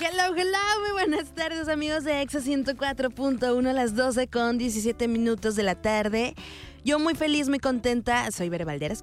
Hello, muy buenas tardes amigos de Exa 104.1 a las 12:17 de la tarde. Yo muy feliz, muy contenta, soy Bere Valderas.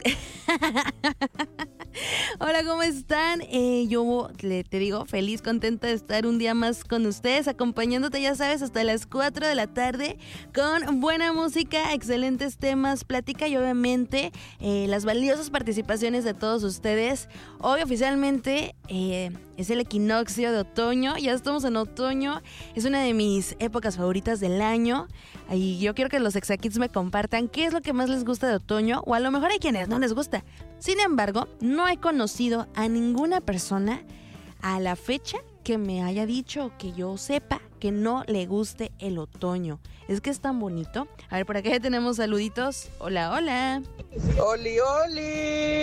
Hola, ¿cómo están? Yo te digo, feliz, contenta de estar un día más con ustedes, acompañándote, ya sabes, hasta las 4 de la tarde con buena música, excelentes temas, plática y obviamente las valiosas participaciones de todos ustedes. Hoy oficialmente es el equinoccio de otoño, ya estamos en otoño, es una de mis épocas favoritas del año y yo quiero que los Exakids me compartan qué es lo que más les gusta de otoño, o a lo mejor hay quienes no les gusta. Sin embargo, no he conocido a ninguna persona a la fecha que me haya dicho o que yo sepa que no le guste el otoño. Es que es tan bonito. A ver, por acá ya tenemos saluditos. Hola, hola. ¡Oli, oli!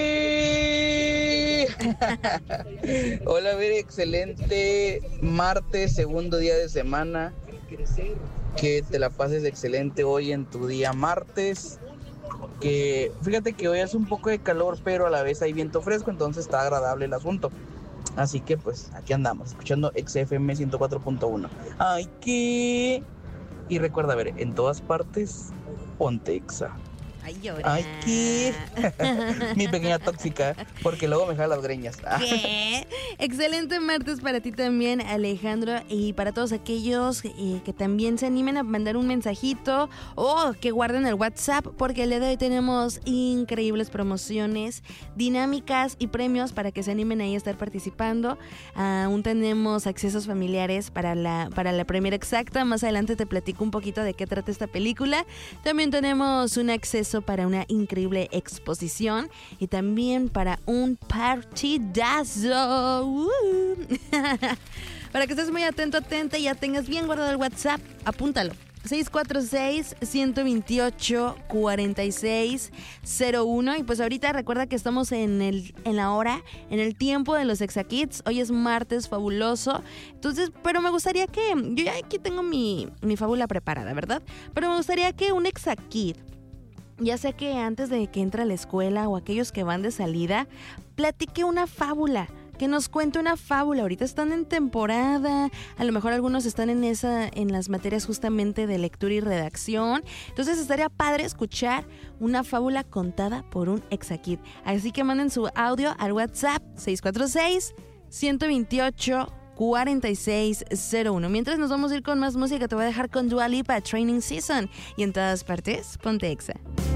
Hola, Bere, excelente martes, segundo día de semana. Que te la pases excelente hoy en tu día martes. Que fíjate que hoy hace un poco de calor, pero a la vez hay viento fresco, entonces está agradable el asunto. Así que pues aquí andamos, escuchando XFM 104.1. ¡Ay, qué! Y recuerda, ver, en todas partes, ponte Exa. Ay, llora. ¡Ay, qué! Mi pequeña tóxica, porque luego me jala las greñas. ¿Qué? Excelente martes para ti también, Alejandro, y para todos aquellos que también se animen a mandar un mensajito o que guarden el WhatsApp, porque el día de hoy tenemos increíbles promociones, dinámicas y premios para que se animen ahí a estar participando. Aún tenemos accesos familiares para la premiere exacta. Más adelante te platico un poquito de qué trata esta película. También tenemos un acceso para una increíble exposición y también para un partidazo. Para que estés muy atento, atenta y ya tengas bien guardado el WhatsApp, apúntalo. 646-128-4601. Y pues ahorita recuerda que estamos en la hora, en el tiempo de los Exakids. Hoy es martes fabuloso. Entonces, pero me gustaría que, yo ya aquí tengo mi fábula preparada, ¿verdad? Pero me gustaría que un Exakid, ya sea que antes de que entre a la escuela o aquellos que van de salida, platique una fábula, que nos cuente una fábula. Ahorita están en temporada, a lo mejor algunos están en las materias justamente de lectura y redacción, entonces estaría padre escuchar una fábula contada por un Exakid. Así que manden su audio al WhatsApp 646-128-4601. Mientras nos vamos a ir con más música, te voy a dejar con Dua Lipa, Training Season, y en todas partes, ponte Exa.